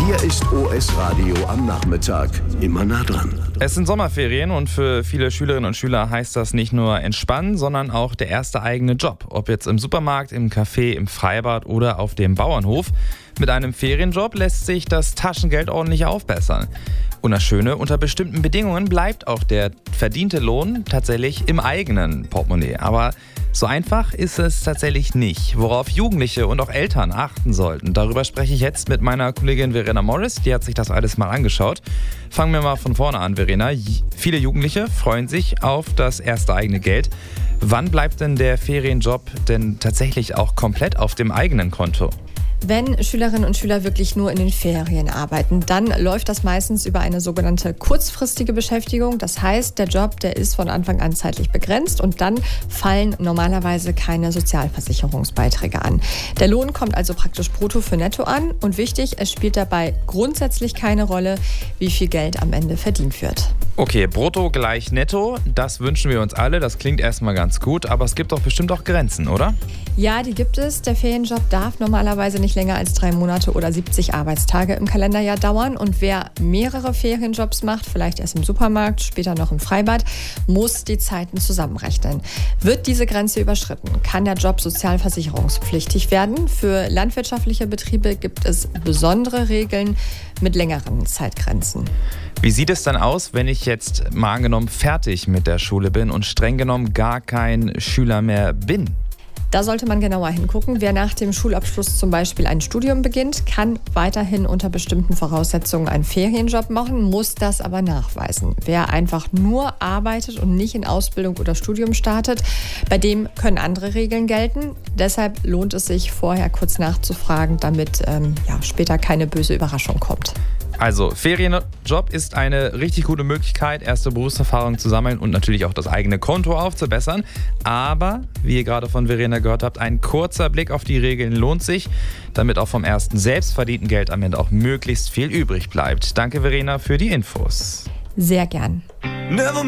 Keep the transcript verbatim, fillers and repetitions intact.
Hier ist O S Radio am Nachmittag. Immer nah dran. Es sind Sommerferien und für viele Schülerinnen und Schüler heißt das nicht nur entspannen, sondern auch der erste eigene Job. Ob jetzt im Supermarkt, im Café, im Freibad oder auf dem Bauernhof. Mit einem Ferienjob lässt sich das Taschengeld ordentlich aufbessern. Und das Schöne, unter bestimmten Bedingungen bleibt auch der verdiente Lohn tatsächlich im eigenen Portemonnaie. Aber so einfach ist es tatsächlich nicht. Worauf Jugendliche und auch Eltern achten sollten, darüber spreche ich jetzt mit meiner Kollegin Verena Morris. Die hat sich das alles mal angeschaut. Fangen wir mal von vorne an, Verena. Viele Jugendliche freuen sich auf das erste eigene Geld. Wann bleibt denn der Ferienjob denn tatsächlich auch komplett auf dem eigenen Konto? Wenn Schülerinnen und Schüler wirklich nur in den Ferien arbeiten, dann läuft das meistens über eine sogenannte kurzfristige Beschäftigung. Das heißt, der Job, der ist von Anfang an zeitlich begrenzt und dann fallen normalerweise keine Sozialversicherungsbeiträge an. Der Lohn kommt also praktisch brutto für netto an und wichtig, es spielt dabei grundsätzlich keine Rolle, wie viel Geld am Ende verdient wird. Okay, brutto gleich netto, das wünschen wir uns alle. Das klingt erstmal ganz gut, aber es gibt doch bestimmt auch Grenzen, oder? Ja, die gibt es. Der Ferienjob darf normalerweise nicht länger als drei Monate oder siebzig Arbeitstage im Kalenderjahr dauern. Und wer mehrere Ferienjobs macht, vielleicht erst im Supermarkt, später noch im Freibad, muss die Zeiten zusammenrechnen. Wird diese Grenze überschritten, kann der Job sozialversicherungspflichtig werden. Für landwirtschaftliche Betriebe gibt es besondere Regeln mit längeren Zeitgrenzen. Wie sieht es dann aus, wenn ich jetzt mal angenommen fertig mit der Schule bin und streng genommen gar kein Schüler mehr bin? Da sollte man genauer hingucken. Wer nach dem Schulabschluss zum Beispiel ein Studium beginnt, kann weiterhin unter bestimmten Voraussetzungen einen Ferienjob machen, muss das aber nachweisen. Wer einfach nur arbeitet und nicht in Ausbildung oder Studium startet, bei dem können andere Regeln gelten. Deshalb lohnt es sich, vorher kurz nachzufragen, damit ähm, ja, später keine böse Überraschung kommt. Also, Ferienjob ist eine richtig gute Möglichkeit, erste Berufserfahrung zu sammeln und natürlich auch das eigene Konto aufzubessern. Aber, wie ihr gerade von Verena gehört habt, ein kurzer Blick auf die Regeln lohnt sich, damit auch vom ersten selbstverdienten Geld am Ende auch möglichst viel übrig bleibt. Danke, Verena, für die Infos. Sehr gern.